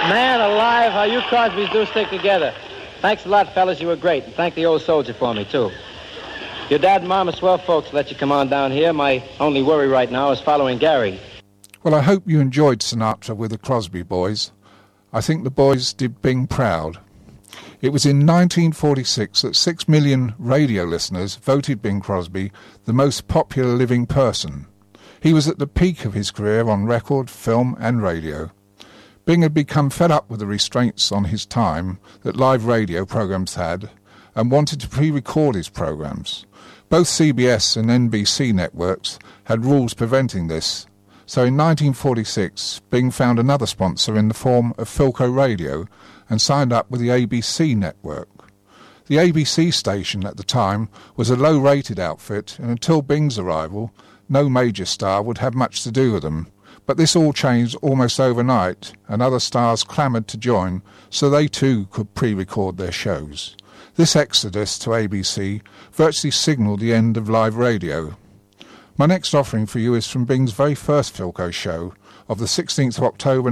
Man alive, how you Crosbys do stick together. Thanks a lot, fellas. You were great. And thank the old soldier for me, too. Your dad and mom are swell folks to let you come on down here. My only worry right now is following Gary. Well, I hope you enjoyed Sinatra with the Crosby Boys. I think the boys did Bing proud. It was in 1946 that 6 million radio listeners voted Bing Crosby the most popular living person. He was at the peak of his career on record, film and radio. Bing had become fed up with the restraints on his time that live radio programs had and wanted to pre-record his programs. Both CBS and NBC networks had rules preventing this. So in 1946, Bing found another sponsor in the form of Philco Radio and signed up with the ABC network. The ABC station at the time was a low-rated outfit, and until Bing's arrival, no major star would have much to do with them. But this all changed almost overnight, and other stars clamoured to join so they too could pre-record their shows. This exodus to ABC virtually signalled the end of live radio. My next offering for you is from Bing's very first Philco show of the 16th of October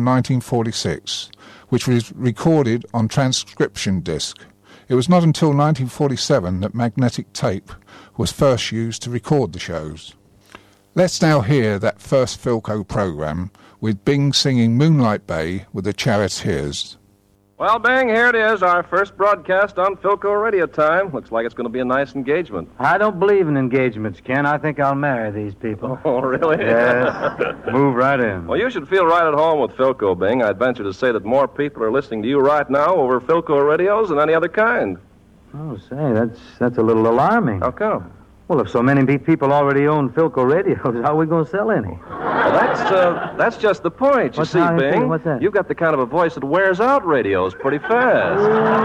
1946, which was recorded on transcription disc. It was not until 1947 that magnetic tape was first used to record the shows. Let's now hear that first Philco program with Bing singing Moonlight Bay with the Charioteers. Well, Bing, here it is, our first broadcast on Philco Radio Time. Looks like it's going to be a nice engagement. I don't believe in engagements, Ken. I think I'll marry these people. Oh, really? Yes. Move right in. Well, you should feel right at home with Philco, Bing. I'd venture to say that more people are listening to you right now over Philco radios than any other kind. Oh, say, that's a little alarming. How come? Well, if so many people already own Philco radios, how are we going to sell any? Well, that's just the point, you see, Bing. What's that? You've got the kind of a voice that wears out radios pretty fast.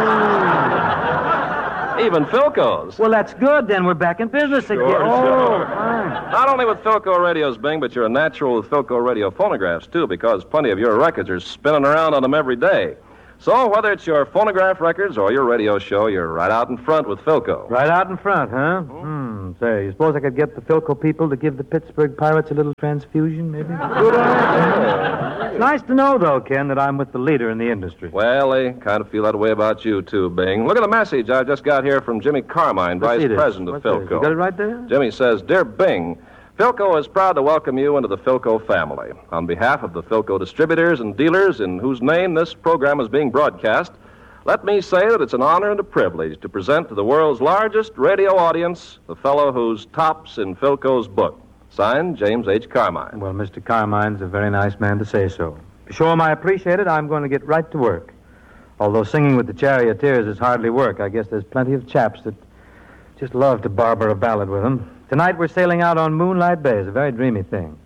Even Philco's. Well, that's good, then. We're back in business again. Sure. Fine. Not only with Philco radios, Bing, but you're a natural with Philco radio phonographs, too, because plenty of your records are spinning around on them every day. So whether it's your phonograph records or your radio show, you're right out in front with Philco. Right out in front, huh? Say, you suppose I could get the Philco people to give the Pittsburgh Pirates a little transfusion, maybe? Good idea. It's nice to know, though, Ken, that I'm with the leader in the industry. Well, they kind of feel that way about you, too, Bing. Look at the message I just got here from Jimmy Carmine, Vice President of Philco. You got it right there? Jimmy says, Dear Bing, Philco is proud to welcome you into the Philco family. On behalf of the Philco distributors and dealers in whose name this program is being broadcast, let me say that it's an honor and a privilege to present to the world's largest radio audience the fellow who's tops in Philco's book. Signed, James H. Carmine. Well, Mr. Carmine's a very nice man to say so. To show him I appreciate it, I'm going to get right to work. Although singing with the Charioteers is hardly work, I guess there's plenty of chaps that just love to barber a ballad with them. Tonight we're sailing out on Moonlight Bay. It's a very dreamy thing.